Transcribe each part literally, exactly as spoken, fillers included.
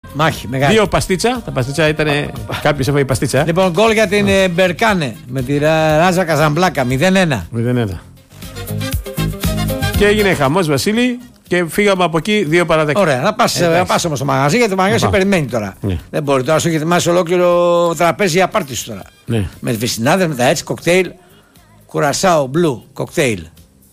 Μάχη, μεγάλη. Δύο παστίτσα. Τα παστίτσα ήταν. Κάποιος έφαγε παστίτσα. Λοιπόν, γκολ για την ε, Μπερκάνε με τη Ράζα Καζαμπλάκα. μηδέν ένα. μηδέν ένα. Και έγινε χαμός, Βασίλη, και φύγαμε από εκεί δύο παρά δέκα. Ωραία, να πας, να πας όμως στο μαγαζί, γιατί το μαγαζί σε περιμένει τώρα. Ναι. Δεν μπορεί τώρα, σου έχει ετοιμάσει ολόκληρο τραπέζι για πάρτι σου τώρα. Ναι. Με βυσινάδες, με τα έτσι, κοκτέιλ. Κουρασάο, μπλου, κοκτέιλ.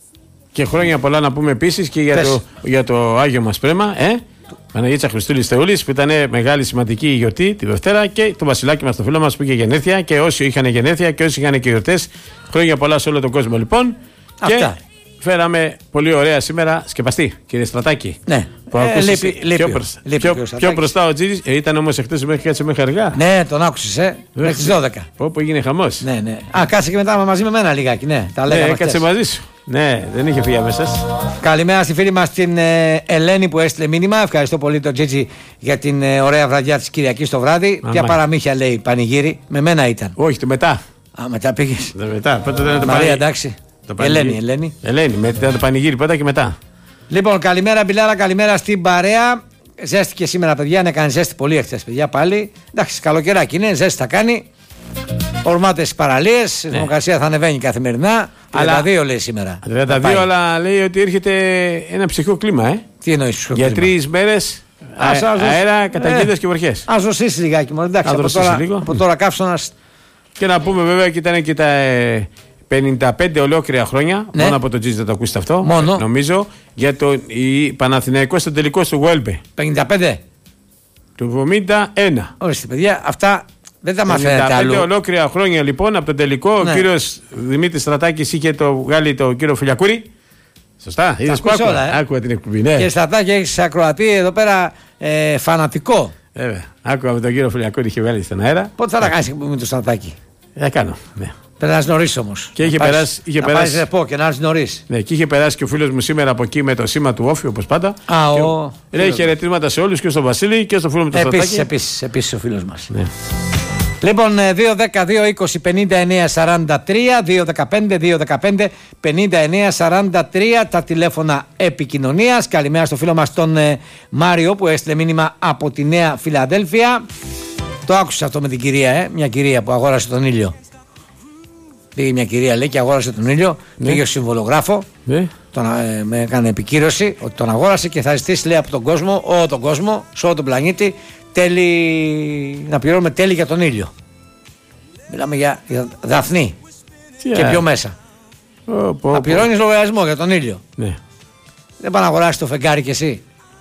Και χρόνια πολλά να πούμε επίσης και για το, για το Άγιο μας Πρέμα, ε? Παναγίτσα Χριστούλης Θεούλης, που ήταν μεγάλη σημαντική γιορτή τη Δευτέρα, και το Βασιλάκι μας, το φίλο μας που είχε γενέθλια, και όσοι είχαν γενέθλια και όσοι είχαν και γιορτές. Χρόνια πολλά σε όλο τον κόσμο λοιπόν. Αυτά. Και φέραμε πολύ ωραία σήμερα σκεπαστή, κύριε Στρατάκη. Ναι, που ε, λείπει, πιο, λείπει, προς, λείπει πιο, πιο μπροστά ο Τζίτζης. Ε, ήταν όμως εχθές μέχρι κάτσε μέχρι αργά. Ναι, τον άκουσες, ε. Μέχρι τις δώδεκα. Όπου έγινε χαμός. Ναι, ναι. Α, κάτσε και μετά μαζί με μένα λιγάκι, ναι. Τα λέγαμε. Ναι, κάτσε μαζί σου. Ναι, δεν είχε φύγει αμέσως. Καλημέρα στη φίλη μας την ε, Ελένη που έστειλε μήνυμα. Ευχαριστώ πολύ τον Τζίτζι για την ε, ωραία βραδιά της Κυριακής το βράδυ. Ποια παραμύθια λέει πανηγύρι, με μένα ήταν. Όχι, το μετά. Α, μετά πήγες. Το μετά. Πότε δεν ήταν Μαρία, εντάξει. Ελένη, Ελένη. Ελένη, μετά το πανηγύρι πρώτα και μετά. Λοιπόν, καλημέρα Μπιλάρα, καλημέρα στην παρέα. Ζέστηκε σήμερα, παιδιά, να κάνει ζέστη πολύ εχθές, παιδιά, πάλι. Εντάξει, καλοκαιράκι είναι, ζέστη θα κάνει. Ορμάτε στις παραλίες, η θερμοκρασία θα ανεβαίνει καθημερινά. τριάντα δύο λέει σήμερα. τριάντα δύο, αλλά λέει ότι έρχεται ένα ψυχρό κλίμα, ε. Τι εννοείς ψυχρό κλίμα? Για τρεις μέρες αέρα, καταιγίδες και βροχές. Ας ζωσίσει λιγάκι μόνο, εντάξει, από τώρα, από τώρα καύσωνας. Και να πούμε βέβαια ότι ήταν και τα πενήντα πέντε ολόκληρα χρόνια. Ναι. Μόνο από το Τζίτζι θα το ακούσετε αυτό. Μόνο. Νομίζω για το Παναθηναϊκό στο τελικό του Γουέλμπε. πενήντα πέντε. Το εβδομήντα ένα. Ορίστε, παιδιά, αυτά δεν τα μαθαίνετε αλλού. πενήντα πέντε ολόκληρα χρόνια λοιπόν από τον τελικό. Ναι. Ο κύριος Δημήτρης Στρατάκης είχε το βγάλει το κύριο Φιλιακούρη. Σωστά, είδες που άκουα, ε? άκουα την εκπομπή. Ναι. Και Στρατάκη έχεις ακροατή εδώ πέρα ε, φανατικό. Βέβαια, άκουα με τον κύριο Φιλιακούρη, είχε βγάλει στον αέρα. Πότε θα τα κάνεις με το Στρατάκη? Θα κάνω, ναι. Περνάς νωρίς όμως. Και είχε περάσει. Είχε να περάσει... πάρεις ρεπό και να έρθεις νωρίς. Ναι, και είχε περάσει και ο φίλος μου σήμερα από εκεί με το σήμα του Όφη, όπως πάντα. Α, ο. Λέει χαιρετίσματα σε όλους, και στον Βασίλη και στο φίλο μου τον Στρατάκη. Επίσης, επίσης, επίσης ο φίλος μας. Ναι. Λοιπόν, δύο δέκα δύο είκοσι πενήντα εννέα σαράντα τρία, δύο δεκαπέντε δύο δεκαπέντε πενήντα εννέα σαράντα τρία τα τηλέφωνα επικοινωνίας. Καλημέρα στο φίλο μας τον ε, Μάριο που έστειλε μήνυμα από τη Νέα Φιλαδέλφια. Το άκουσα αυτό με την κυρία, ε, μια κυρία που αγόρασε τον ήλιο. Πήγε μια κυρία, λέει, και αγόρασε τον ήλιο. Ναι. Πήγε στο συμβολογράφο. Ναι. Τον, ε, με έκανε επικύρωση ότι τον αγόρασε και θα ζητήσει, λέει, από τον κόσμο, όλο τον κόσμο, σε όλο τον πλανήτη, τέλη, να πληρώνουμε τέλη για τον ήλιο. Μιλάμε για, για Δαφνή. Τι και πιο μέσα. Oh, πω, θα πληρώνεις λογαριασμό για τον ήλιο. Ναι. Δεν πάει να αγοράσεις το φεγγάρι κι εσύ?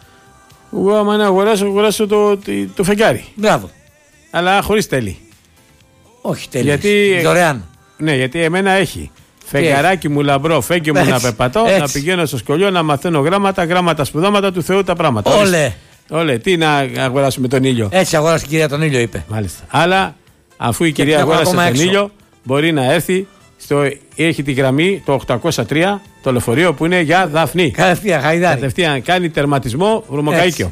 Εγώ άμα να αγοράσω, αγοράσω το, το, το φεγγάρι. Μπράβο. Αλλά χωρίς τέλη. Όχι τέλη. Γιατί... δωρεάν. Ναι, γιατί εμένα έχει. Φεγγαράκι μου λαμπρό, φέγγι μου να πεπατώ, έτσι. Να πηγαίνω στο σχολείο να μαθαίνω γράμματα, γράμματα, σπουδάματα του Θεού τα πράγματα. Όλε. Όλε, τι να αγοράσουμε τον ήλιο. Έτσι αγοράσει η κυρία τον ήλιο, είπε. Μάλιστα. Αλλά αφού η κυρία αγόρασε τον έξω. ήλιο, μπορεί να έρθει. Στο, έχει τη γραμμή το οκτακόσια τρία, το λεωφορείο που είναι για Δαφνή. Κατευθείαν, Χαϊδάρη. Κατευθείαν κάνει τερματισμό βρωμοκαΐκιο.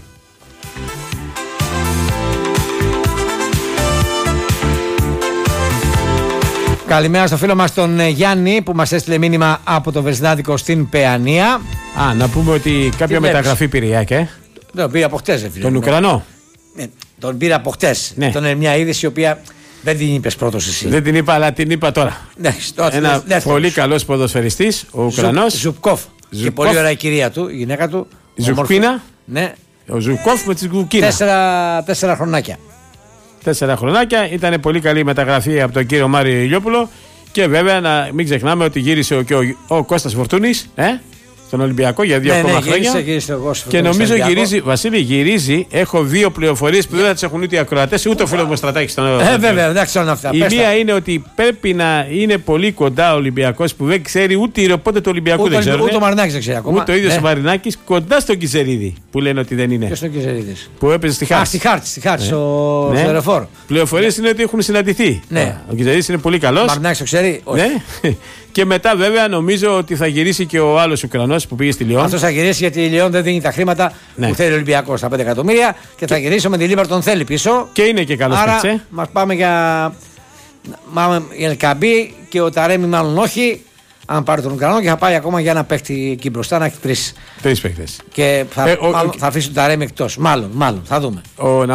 Καλημέρα στο φίλο μας τον Γιάννη που μας έστειλε μήνυμα από το Βεσδάδικο στην Παιανία. Α, να πούμε ότι κάποια μεταγραφή πήρε η ΑΕΚ, ε? Τον πήρε από χτες, φίλε. Τον Ουκρανό. Ναι, τον πήρε από χτες. Ναι. Τον είναι μια είδηση η οποία δεν την είπες πρώτος εσύ. Δεν την είπα, αλλά την είπα τώρα. Ναι, τότε ένα δεύτερος. Πολύ καλός ποδοσφαιριστής, ο Ουκρανός. Ζου, Ζουπκόφ. Και πολύ ωραία η κυρία του, η γυναίκα του. Ζουκπίνα. Ναι. Ο Ζουκόφ με τη Ζουκίνα. Τέσσερα, τέσσερα χρονάκια. Τέσσερα χρονάκια. Ήταν πολύ καλή μεταγραφή από τον κύριο Μάριο Ηλιόπουλο. Και βέβαια να μην ξεχνάμε ότι γύρισε και ο, ο Κώστας Φορτούνης, ε, στον Ολυμπιακό για δύο ναι, ακόμα ναι, χρόνια. Γύρισε, γύρισε εγώ, και νομίζω γυρίζει, Βασίλη, γυρίζει. Έχω δύο πληροφορίες που δεν θα τις έχουν ούτε οι ακροατές ούτε ο φίλος μου Στρατάκης στον Ε, βέβαια, εντάξει, όλα αυτά. Η μία τα. είναι ότι πρέπει να είναι πολύ κοντά ο Ολυμπιακός που δεν ξέρει ούτε η ρεπότε του Ολυμπιακού. Ούτε, δεν ξέρουν, ούτε ο Μαρινάκης δεν ξέρει ακόμα. Ούτε ο ίδιος ναι. ο Μαρινάκης κοντά στον Κιζερίδη που λένε ότι δεν είναι. Ποιος είναι ο Κιζερίδης? Που έπαιζε στη Χάρτ. Στη Χάρτ, στη Χάρτ, ο Ρεφόρ. Πληροφορίες είναι ότι έχουν συναντηθεί. Ναι. Ο Κιζερίδης είναι πολύ καλός. Ο Μαρινάκης το ξέρει. Και μετά βέβαια νομίζω ότι θα γυρίσει και ο άλλος Ουκρανός που πήγε στη Λιόν. Αυτός θα γυρίσει γιατί η Λιόν δεν δίνει τα χρήματα ναι. που θέλει ο Ολυμπιακός, τα πέντε εκατομμύρια και θα γυρίσει με τη Λίβερ τον θέλει πίσω. Και είναι και καλός άρα παίκτης. Μας πάμε για η Ελκαμπή και ο Ταρέμι μάλλον όχι. Αν πάρει τον Ουκρανό και θα πάει ακόμα για ένα παίκτη εκεί μπροστά να έχει τρεις. Τρεις παίκτες. Και θα, ε, ο, μάλλον, ο, θα αφήσει τον Ταρέμι εκτός. Μάλλον, μάλλον, θα δούμε. Ο,